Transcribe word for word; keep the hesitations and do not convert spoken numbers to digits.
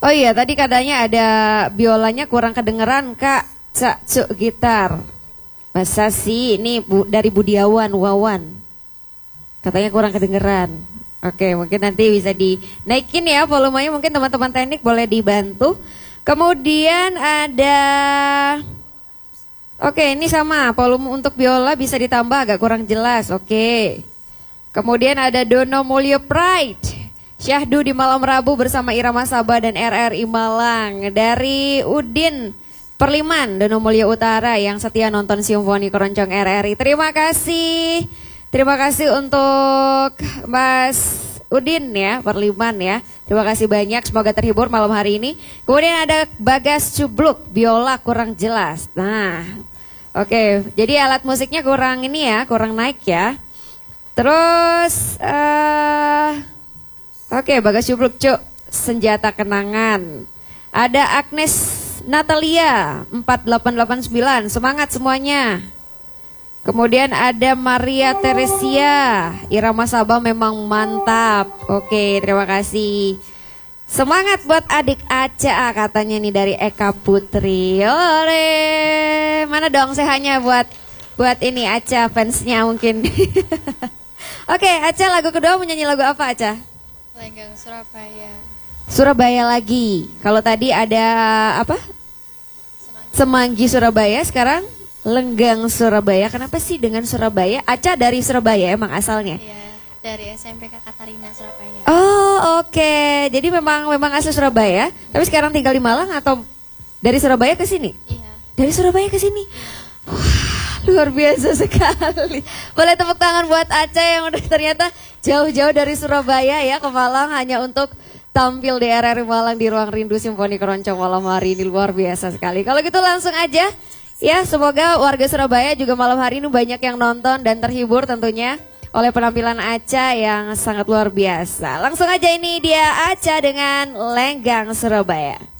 Oh iya, tadi katanya ada biolanya kurang kedengeran, Kak. Cak cuk gitar. Masa sih, ini bu, dari Budiawan, Wawan. Katanya kurang kedengeran. Oke, mungkin nanti bisa dinaikin ya volumenya, mungkin teman-teman teknik boleh dibantu. Kemudian ada, oke ini sama, volume untuk biola bisa ditambah agak kurang jelas, oke. Kemudian ada Dono Mulyo Pride. Syahdu di malam Rabu bersama Irama Sabah dan R R I Malang. Dari Udin Perliman, Dono Mulyo Utara yang setia nonton Simfoni Keroncong R R I. Terima kasih. Terima kasih untuk Mas Udin ya, Perliman ya. Terima kasih banyak, semoga terhibur malam hari ini. Kemudian ada Bagas Cubluk, biola kurang jelas. Nah, oke, jadi alat musiknya kurang ini ya, kurang naik ya. Terus, uh, oke, Bagas Cubluk, cuk, senjata kenangan. Ada Agnes Natalia, empat delapan delapan sembilan, semangat semuanya. Kemudian ada Maria Teresia, Irama Sabah memang mantap. Oke, terima kasih. Semangat buat adik Aca katanya nih dari Eka Putri. Ole, mana dong sehannya buat buat ini Aca fansnya mungkin. Oke, Aca lagu kedua mau nyanyi lagu apa Aca? Lenggang Surabaya. Surabaya lagi. Kalau tadi ada apa? Semanggi, Semanggi Surabaya, sekarang Lenggang Surabaya. Kenapa sih dengan Surabaya? Aca dari Surabaya emang asalnya? Iya, dari S M P K Katarina Surabaya. Oh, oke. Okay. Jadi memang memang asal Surabaya, tapi sekarang tinggal di Malang atau dari Surabaya ke sini? Iya. Dari Surabaya ke sini. Wah, luar biasa sekali. Boleh tepuk tangan buat Aca yang udah ternyata jauh-jauh dari Surabaya ya ke Malang hanya untuk tampil di R R I Malang di Ruang Rindu Simfoni Keroncong malam hari ini, luar biasa sekali. Kalau gitu langsung aja. Ya, semoga warga Surabaya juga malam hari ini banyak yang nonton dan terhibur tentunya oleh penampilan Aca yang sangat luar biasa. Langsung aja ini dia Aca dengan Lenggang Surabaya.